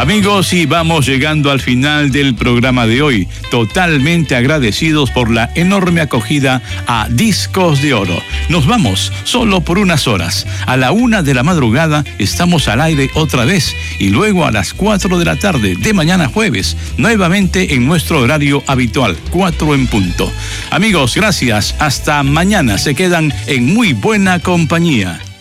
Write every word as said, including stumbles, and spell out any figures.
Amigos, y vamos llegando al final del programa de hoy, totalmente agradecidos por la enorme acogida a Discos de Oro. Nos vamos solo por unas horas. A la una de la madrugada estamos al aire otra vez y luego a las cuatro de la tarde de mañana jueves, nuevamente en nuestro horario habitual, cuatro en punto. Amigos, gracias. Hasta mañana. Se quedan en muy buena compañía.